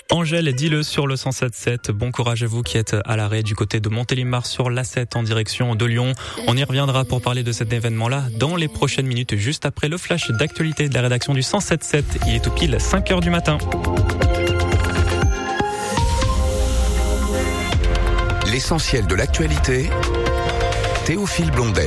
Angèle, dis-le sur le 107.7. Bon courage à vous qui êtes à l'arrêt du côté de Montélimar sur l'A7 en direction de Lyon. On y reviendra pour parler de cet événement-là dans les prochaines minutes, juste après le flash d'actualité de la rédaction du 107.7. Il est tout pile 5h du matin. L'essentiel de l'actualité, Théophile Blondet.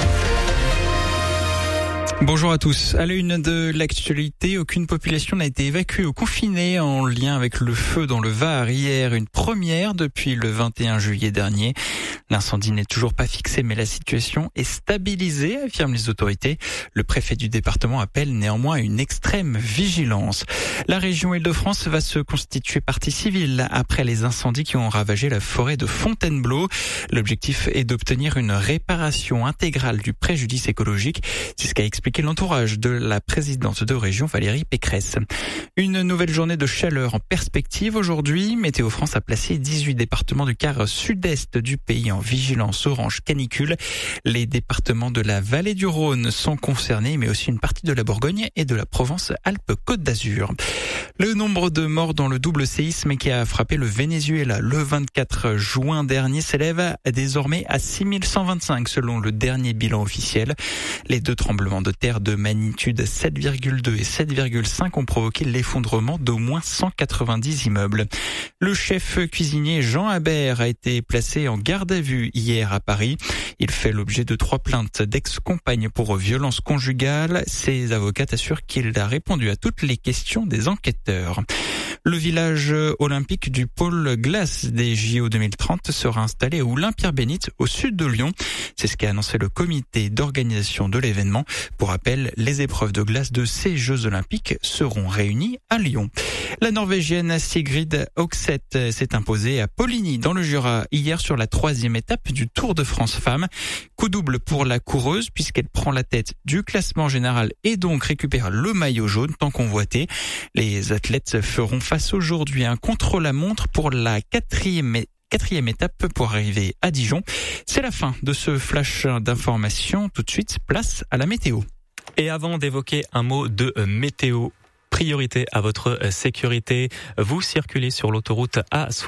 Bonjour à tous. À la une de l'actualité, aucune population n'a été évacuée ou confinée en lien avec le feu dans le Var hier, une première depuis le 21 juillet dernier. L'incendie n'est toujours pas fixé, mais la situation est stabilisée, affirment les autorités. Le préfet du département appelle néanmoins à une extrême vigilance. La région Île-de-France va se constituer partie civile après les incendies qui ont ravagé la forêt de Fontainebleau. L'objectif est d'obtenir une réparation intégrale du préjudice écologique. C'est ce qu'a expliqué l'entourage de la présidente de région Valérie Pécresse. Une nouvelle journée de chaleur en perspective aujourd'hui. Météo France a placé 18 départements du quart sud-est du pays en vigilance orange canicule. Les départements de la vallée du Rhône sont concernés, mais aussi une partie de la Bourgogne et de la Provence-Alpes-Côte d'Azur. Le nombre de morts dans le double séisme qui a frappé le Venezuela le 24 juin dernier s'élève désormais à 6125 selon le dernier bilan officiel. Les deux tremblements de terre de magnitude 7,2 et 7,5 ont provoqué l'effondrement d'au moins 190 immeubles. Le chef cuisinier Jean Habert a été placé en garde à vue hier à Paris. Il fait l'objet de 3 plaintes d'ex-compagnes pour violence conjugale. Ses avocats assurent qu'il a répondu à toutes les questions des enquêteurs. Le village olympique du pôle glace des JO 2030 sera installé à Oulin-Pierre-Bénite, au sud de Lyon. C'est ce qu'a annoncé le comité d'organisation de l'événement. Pour rappel, les épreuves de glace de ces Jeux olympiques seront réunies à Lyon. La Norvégienne Sigrid Høgseth s'est imposée à Poligny dans le Jura hier sur la 3e étape du Tour de France Femmes. Coup double pour la coureuse puisqu'elle prend la tête du classement général et donc récupère le maillot jaune tant convoité. Les athlètes feront face aujourd'hui à un contre-la-montre pour la quatrième étape pour arriver à Dijon. C'est la fin de ce flash d'information. Tout de suite, place à la météo. Et avant d'évoquer un mot de météo, priorité à votre sécurité. Vous circulez sur l'autoroute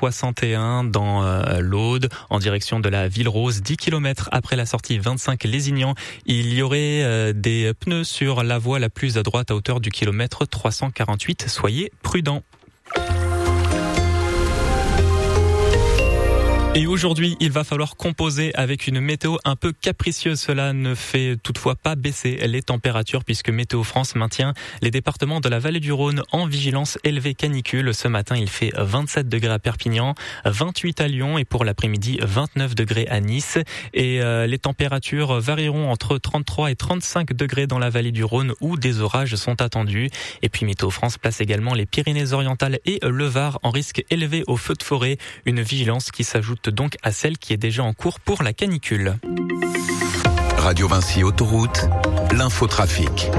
A61 dans l'Aude en direction de la Ville Rose. 10 km après la sortie 25 Lézignan, il y aurait des pneus sur la voie la plus à droite à hauteur du kilomètre 348. Soyez prudents. Et aujourd'hui, il va falloir composer avec une météo un peu capricieuse. Cela ne fait toutefois pas baisser les températures puisque Météo France maintient les départements de la vallée du Rhône en vigilance élevée canicule. Ce matin, il fait 27 degrés à Perpignan, 28 à Lyon et pour l'après-midi, 29 degrés à Nice. Et les températures varieront entre 33 et 35 degrés dans la vallée du Rhône où des orages sont attendus. Et puis Météo France place également les Pyrénées-Orientales et le Var en risque élevé au feu de forêt. Une vigilance qui s'ajoute donc à celle qui est déjà en cours pour la canicule. Radio Vinci Autoroute, l'infotrafic.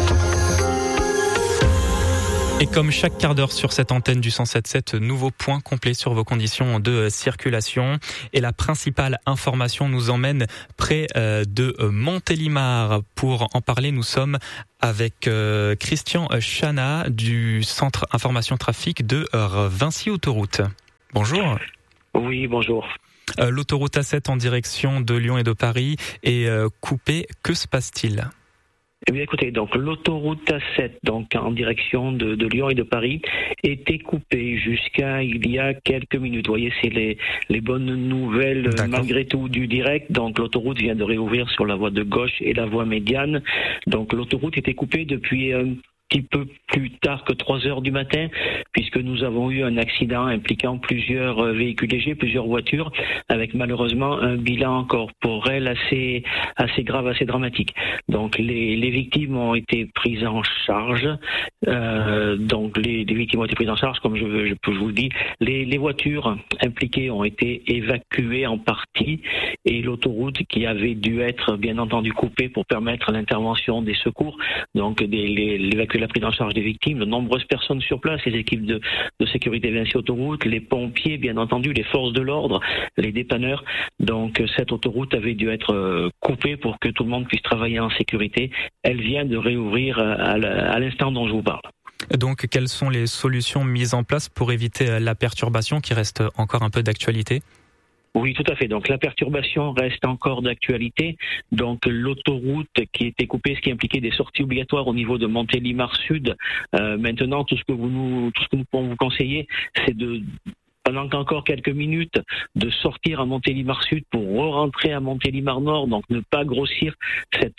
Et comme chaque quart d'heure sur cette antenne du 107.7, nouveau point complet sur vos conditions de circulation. Et la principale information nous emmène près de Montélimar. Pour en parler, nous sommes avec Christian Chana du Centre Information Trafic de Vinci Autoroute. Bonjour. Oui, bonjour. L'autoroute A7 en direction de Lyon et de Paris est coupée. Que se passe-t-il ? Eh bien, écoutez, donc l'autoroute A7, donc en direction de Lyon et de Paris, était coupée jusqu'à il y a quelques minutes. Vous voyez, c'est les bonnes nouvelles malgré tout du direct. Donc l'autoroute vient de réouvrir sur la voie de gauche et la voie médiane. Donc l'autoroute était coupée depuis petit peu plus tard que 3 heures du matin, puisque nous avons eu un accident impliquant plusieurs véhicules légers, plusieurs voitures, avec malheureusement un bilan corporel assez grave, assez dramatique. Donc les victimes ont été prises en charge. Donc les victimes ont été prises en charge, comme je vous le dis. Les voitures impliquées ont été évacuées en partie, et l'autoroute qui avait dû être bien entendu coupée pour permettre l'intervention des secours, donc la prise en charge des victimes, de nombreuses personnes sur place, les équipes de sécurité Vinci Autoroute, les pompiers, bien entendu, les forces de l'ordre, les dépanneurs. Donc cette autoroute avait dû être coupée pour que tout le monde puisse travailler en sécurité. Elle vient de réouvrir à l'instant dont je vous parle. Donc, quelles sont les solutions mises en place pour éviter la perturbation qui reste encore un peu d'actualité ? Oui, tout à fait. Donc la perturbation reste encore d'actualité. Donc l'autoroute qui était coupée, ce qui impliquait des sorties obligatoires au niveau de Montélimar Sud. Maintenant, tout ce que nous pouvons vous conseiller, c'est pendant qu'encore quelques minutes, de sortir à Montélimar Sud pour re-rentrer à Montélimar Nord, donc ne pas grossir cet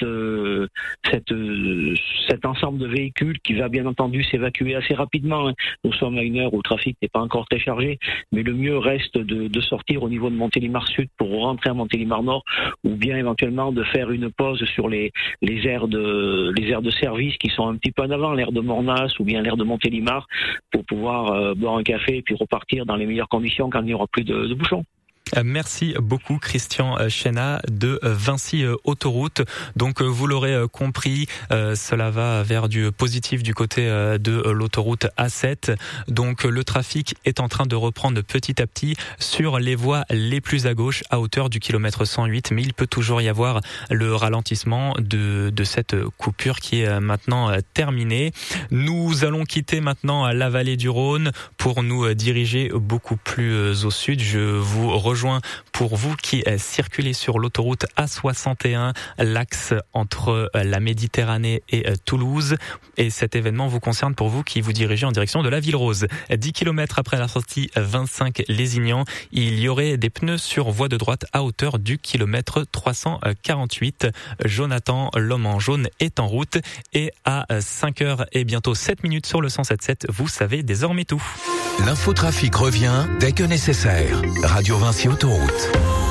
ensemble de véhicules qui va bien entendu s'évacuer assez rapidement. Nous sommes à une heure où le trafic n'est pas encore très chargé, mais le mieux reste de sortir au niveau de Montélimar Sud pour rentrer à Montélimar Nord, ou bien éventuellement de faire une pause sur les aires de service qui sont un petit peu en avant, l'aire de Mornas ou bien l'aire de Montélimar, pour pouvoir boire un café et puis repartir dans les meilleures conditions quand il n'y aura plus de bouchons. Merci beaucoup Christian Chénat de Vinci Autoroute. Donc vous l'aurez compris, cela va vers du positif du côté de l'autoroute A7. Donc le trafic est en train de reprendre petit à petit sur les voies les plus à gauche à hauteur du kilomètre 108, mais il peut toujours y avoir le ralentissement de cette coupure qui est maintenant terminée. Nous allons quitter maintenant la vallée du Rhône pour nous diriger beaucoup plus au sud. Je vous rejoins pour vous qui circulez sur l'autoroute A61, l'axe entre la Méditerranée et Toulouse. Et cet événement vous concerne pour vous qui vous dirigez en direction de la Ville Rose. 10 km après la sortie 25 Lézignan, il y aurait des pneus sur voie de droite à hauteur du kilomètre 348. Jonathan, l'homme en jaune, est en route. Et à 5h et bientôt 7 minutes sur le 107.7, vous savez désormais tout. L'infotrafic revient dès que nécessaire. Radio Vinci Autoroute.